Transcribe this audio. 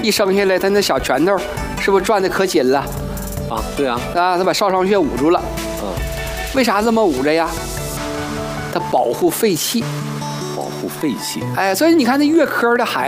一生下来他那小拳头是不是攥得可紧了？ 啊，对啊， 啊，他把少商穴捂住了。为啥这么捂着呀？他保护肺气。 保护肺气。 哎，所以你看那越科的孩子。